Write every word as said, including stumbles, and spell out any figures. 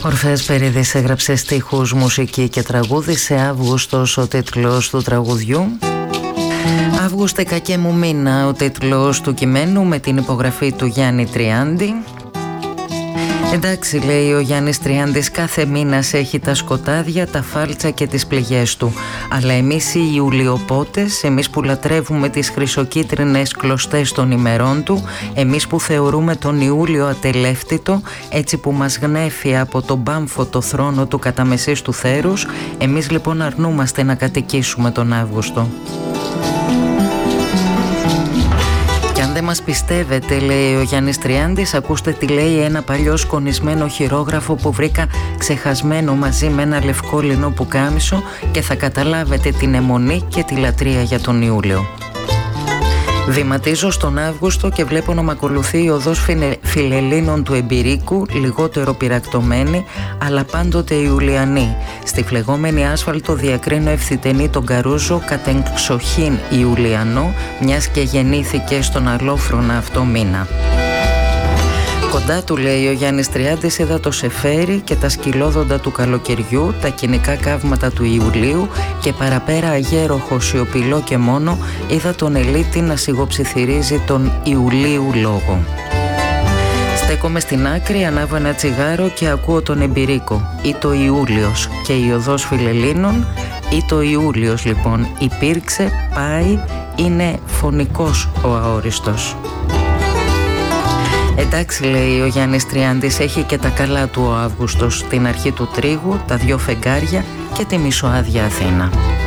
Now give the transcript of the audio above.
Ορφέας Περίδης έγραψε στίχους, μουσική και τραγούδι. Σε Αύγουστος ο τίτλος του τραγουδιού. Αύγουστε κακέ μου μήνα ο τίτλος του κειμένου, με την υπογραφή του Γιάννη Τριάντη. Εντάξει, λέει ο Γιάννης Τριάντης, κάθε μήνας έχει τα σκοτάδια, τα φάλτσα και τις πληγές του. Αλλά εμείς οι Ιουλιοπότες, εμείς που λατρεύουμε τις χρυσοκίτρινες κλωστές των ημερών του, εμείς που θεωρούμε τον Ιούλιο ατελεύτητο, έτσι που μας γνέφει από τον μπάμφωτο θρόνο του κατά μεσής του θέρους, εμείς λοιπόν αρνούμαστε να κατοικήσουμε τον Αύγουστο. Δεν μας πιστεύετε, λέει ο Γιάννης Τριάντης, ακούστε τι λέει ένα παλιό σκονισμένο χειρόγραφο που βρήκα ξεχασμένο μαζί με ένα λευκό λινό πουκάμισο, και θα καταλάβετε την αιμονή και τη λατρεία για τον Ιούλιο. Βηματίζω στον Αύγουστο και βλέπω να μ' ακολουθεί η οδός φιλελλήνων του Εμπειρίκου, λιγότερο πυρακτωμένη, αλλά πάντοτε Ιουλιανή. Στη φλεγόμενη άσφαλτο διακρίνω ευθυτενή τον Καρούζο, κατεξοχήν Ιουλιανό, μιας και γεννήθηκε στον αλόφρονα αυτό μήνα. Κοντά του, λέει ο Γιάννης Τριάντης, είδα το σεφέρι και τα σκυλόδοντα του καλοκαιριού, τα κοινικά καύματα του Ιουλίου, και παραπέρα αγέροχο, σιωπηλό και μόνο, είδα τον Ελίτη να σιγοψιθυρίζει τον Ιουλίου λόγο. Στέκομαι στην άκρη, ανάβω ένα τσιγάρο και ακούω τον Εμπειρίκο. Ή το Ιούλιος και η οδός φιλελλήνων, ή το Ιούλιος λοιπόν. Υπήρξε, πάει, είναι φωνικός ο αόριστος. Εντάξει, λέει ο Γιάννης Τριάντης, έχει και τα καλά του ο Αύγουστος, την αρχή του τρίγου, τα δυο φεγγάρια και τη μισοάδια Αθήνα.